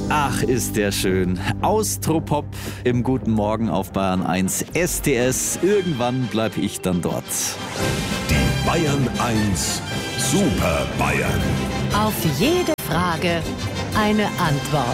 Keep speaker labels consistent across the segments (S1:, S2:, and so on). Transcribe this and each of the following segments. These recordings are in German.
S1: Ach, ist der schön. Austropop im Guten Morgen auf Bayern 1 STS. Irgendwann bleib ich dann dort.
S2: Die Bayern 1 Super Bayern.
S3: Auf jede Frage eine Antwort.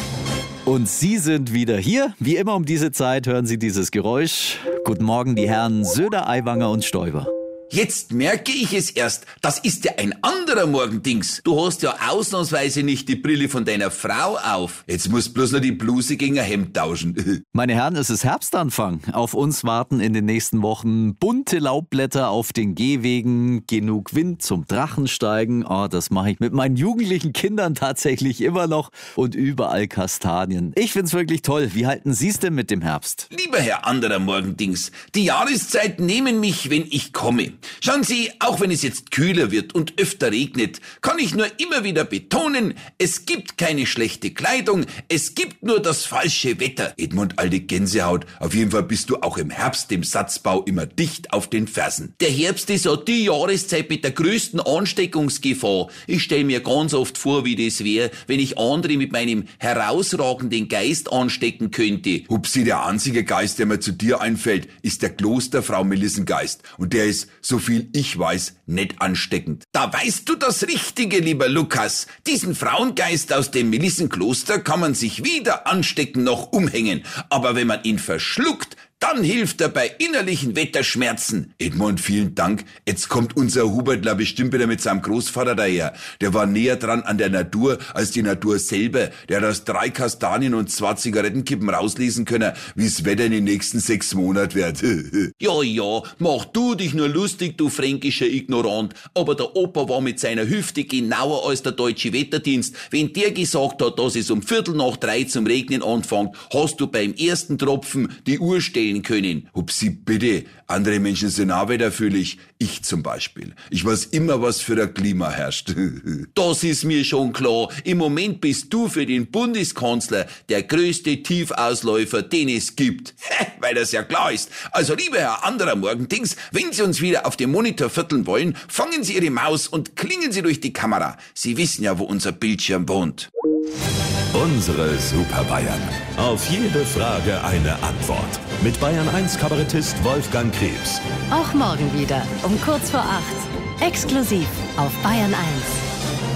S1: Und Sie sind wieder hier. Wie immer um diese Zeit hören Sie dieses Geräusch. Guten Morgen, die Herren Söder, Aiwanger und Stoiber.
S4: Jetzt merke ich es erst, das ist ja ein anderer Morgendings. Du hast ja ausnahmsweise nicht die Brille von deiner Frau auf. Jetzt musst bloß noch die Bluse gegen ein Hemd tauschen.
S1: Meine Herren, es ist Herbstanfang. Auf uns warten in den nächsten Wochen bunte Laubblätter auf den Gehwegen, genug Wind zum Drachensteigen. Oh, das mache ich mit meinen jugendlichen Kindern tatsächlich immer noch und überall Kastanien. Ich find's wirklich toll. Wie halten Sie's denn mit dem Herbst?
S4: Lieber Herr anderer Morgendings, die Jahreszeiten nehmen mich, wenn ich komme. Schauen Sie, auch wenn es jetzt kühler wird und öfter regnet, kann ich nur immer wieder betonen, es gibt keine schlechte Kleidung, es gibt nur das falsche Wetter. Edmund, alte Gänsehaut, auf jeden Fall bist du auch im Herbst dem Satzbau immer dicht auf den Fersen. Der Herbst ist ja die Jahreszeit mit der größten Ansteckungsgefahr. Ich stelle mir ganz oft vor, wie das wäre, wenn ich andere mit meinem herausragenden Geist anstecken könnte.
S5: Hupsi, der einzige Geist, der mir zu dir einfällt, ist der Klosterfrau Melissengeist. Und der ist, so viel ich weiß, nicht ansteckend.
S4: Da weißt du das Richtige, lieber Lukas. Diesen Frauengeist aus dem Melissenkloster kann man sich weder anstecken noch umhängen. Aber wenn man ihn verschluckt, dann hilft er bei innerlichen Wetterschmerzen.
S5: Edmund, vielen Dank. Jetzt kommt unser Hubertler bestimmt wieder mit seinem Großvater daher. Der war näher dran an der Natur als die Natur selber. Der hat aus 3 Kastanien und 2 Zigarettenkippen rauslesen können, wie's Wetter in den nächsten 6 Monaten wird.
S4: Ja, mach du dich nur lustig, du fränkischer Ignorant. Aber der Opa war mit seiner Hüfte genauer als der deutsche Wetterdienst. Wenn der gesagt hat, dass es um 2:45 zum Regnen anfängt, hast du beim ersten Tropfen die Uhr stellen können.
S5: Hupsi, bitte. Andere Menschen sind auch wetterfühlig. Ich zum Beispiel. Ich weiß immer, was für ein Klima herrscht.
S4: Das ist mir schon klar. Im Moment bist du für den Bundeskanzler der größte Tiefausläufer, den es gibt. Weil das ja klar ist. Also, lieber Herr anderer Morgendings, wenn Sie uns wieder auf dem Monitor vierteln wollen, fangen Sie Ihre Maus und klingen Sie durch die Kamera. Sie wissen ja, wo unser Bildschirm wohnt.
S2: Unsere Super Bayern. Auf jede Frage eine Antwort. Mit Bayern 1 Kabarettist Wolfgang Krebs.
S3: Auch morgen wieder um kurz vor 8. Exklusiv auf Bayern 1.